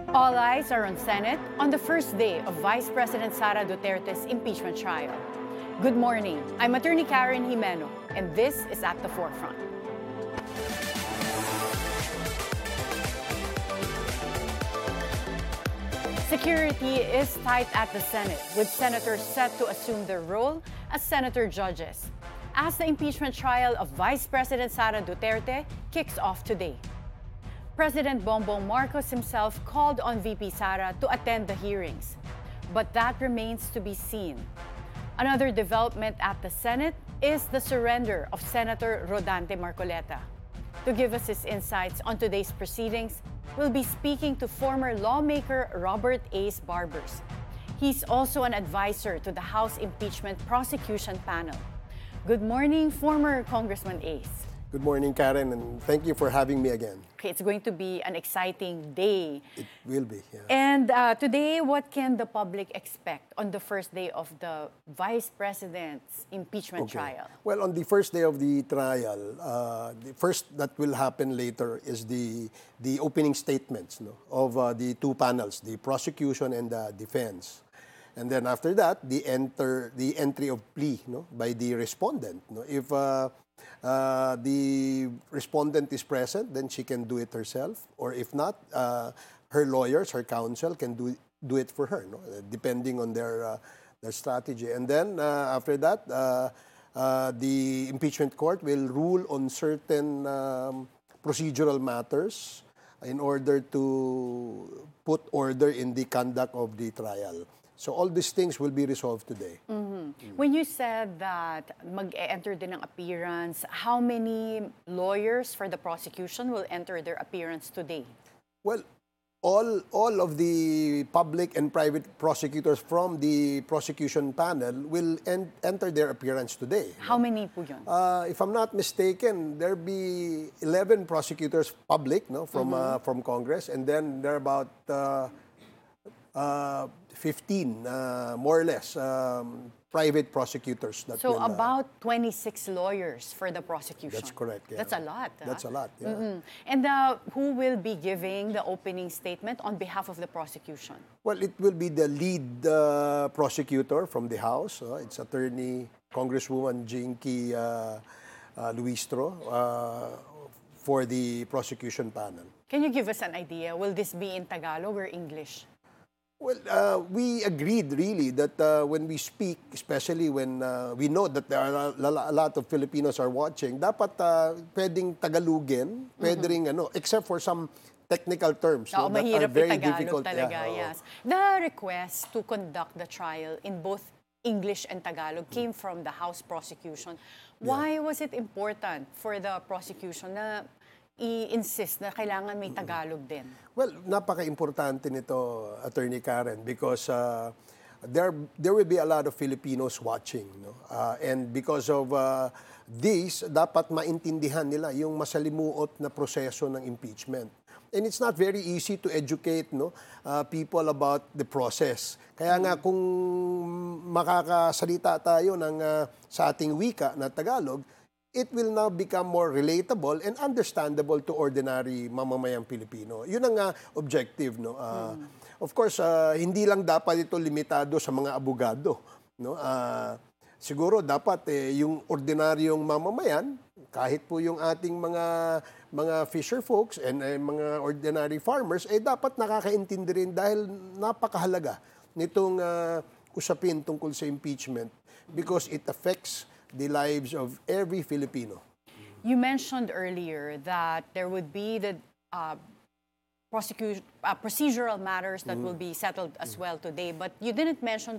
All eyes are on Senate on the first day of Vice President Sara Duterte's impeachment trial. Good morning. I'm Attorney Karen Jimeno, and this is At the Forefront. Security is tight at the Senate, with senators set to assume their role as senator judges, as the impeachment trial of Vice President Sara Duterte kicks off today. President Bongbong Marcos himself called on VP Sara to attend the hearings, but that remains to be seen. Another development at the Senate is the surrender of Senator Rodante Marcoleta. To give us his insights on today's proceedings, we'll be speaking to former lawmaker Robert Ace Barbers. He's also an advisor to the House Impeachment Prosecution Panel. Good morning, former Congressman Ace. Good morning, Karen, and thank you for having me again. Okay, it's going to be an exciting day. It will be, yeah. And today, what can the public expect on the first day of the Vice President's impeachment trial? Well, on the first day of the trial, the first that will happen later is the opening statements of the two panels, the prosecution and the defense. And then after that, the entry of plea by the respondent. If the respondent is present, then she can do it herself. Or if not, her lawyers, her counsel can do it for her, depending on their strategy. And then after that, the impeachment court will rule on certain procedural matters in order to put order in the conduct of the trial. So all these things will be resolved today. When you said that mag-enter din ng appearance, how many lawyers for the prosecution will enter their appearance today? Well, all of the public and private prosecutors from the prosecution panel will enter their appearance today. How many po yun? If I'm not mistaken, there'll be 11 prosecutors public from Congress, and then there are about 15, more or less, private prosecutors. So about 26 lawyers for the prosecution. That's correct. Yeah. That's a lot. That's a lot, yeah. And who will be giving the opening statement on behalf of the prosecution? Well, it will be the lead prosecutor from the House. It's Attorney Congresswoman Jinky Luistro for the prosecution panel. Can you give us an idea? Will this be in Tagalog or English? Well, we agreed really that when we speak, especially when we know that there are a lot of Filipinos are watching, dapat pwedeng Tagalogin, pwedeng except for some technical terms that are very difficult. Talaga, yes. The request to conduct the trial in both English and Tagalog came from the House prosecution. Why was it important for the prosecution na i-insist na kailangan may Tagalog din? Well, napaka-importante nito, Attorney Karen, because there will be a lot of Filipinos watching. And because of this, dapat maintindihan nila yung masalimuot na proseso ng impeachment. And it's not very easy to educate people about the process. Kaya nga kung makakasalita tayo sa ating wika na Tagalog, it will now become more relatable and understandable to ordinary mamamayang Pilipino. Yun ang objective. Of course, hindi lang dapat ito limitado sa mga abogado. Siguro dapat yung ordinaryong mamamayan, kahit po yung ating mga fisher folks and mga ordinary farmers, dapat nakakaintindi rin dahil napakahalaga nitong usapin tungkol sa impeachment because it affects the lives of every Filipino. You mentioned earlier that there would be the procedural matters that will be settled as well today, but you didn't mention